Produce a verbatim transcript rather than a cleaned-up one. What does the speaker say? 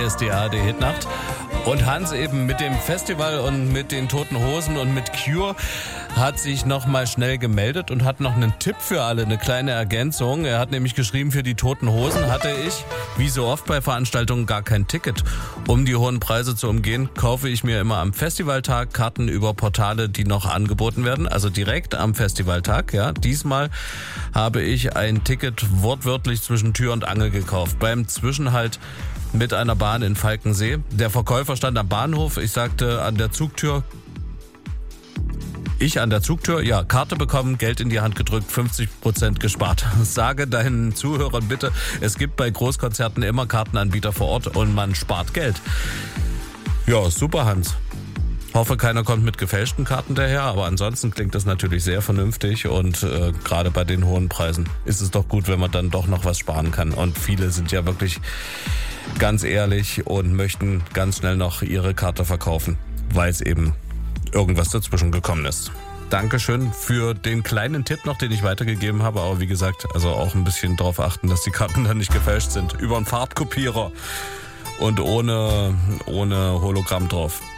ist die A R D-Hitnacht. Und Hans eben mit dem Festival und mit den Toten Hosen und mit Cure hat sich noch mal schnell gemeldet und hat noch einen Tipp für alle, eine kleine Ergänzung. Er hat nämlich geschrieben, für die Toten Hosen hatte ich, wie so oft bei Veranstaltungen, gar kein Ticket. Um die hohen Preise zu umgehen, kaufe ich mir immer am Festivaltag Karten über Portale, die noch angeboten werden, also direkt am Festivaltag. Ja, diesmal habe ich ein Ticket wortwörtlich zwischen Tür und Angel gekauft, beim Zwischenhalt mit einer Bahn in Falkensee. Der Verkäufer stand am Bahnhof. Ich sagte an der Zugtür, ich an der Zugtür, ja, Karte bekommen, Geld in die Hand gedrückt, fünfzig Prozent gespart. Sage deinen Zuhörern bitte, es gibt bei Großkonzerten immer Kartenanbieter vor Ort und man spart Geld. Ja, super, Hans. Hoffe, keiner kommt mit gefälschten Karten daher, aber ansonsten klingt das natürlich sehr vernünftig und äh, gerade bei den hohen Preisen ist es doch gut, wenn man dann doch noch was sparen kann. Und viele sind ja wirklich ganz ehrlich und möchten ganz schnell noch ihre Karte verkaufen, weil es eben irgendwas dazwischen gekommen ist. Dankeschön für den kleinen Tipp noch, den ich weitergegeben habe, aber wie gesagt, also auch ein bisschen drauf achten, dass die Karten dann nicht gefälscht sind, über einen Farbkopierer und ohne, ohne Hologramm drauf.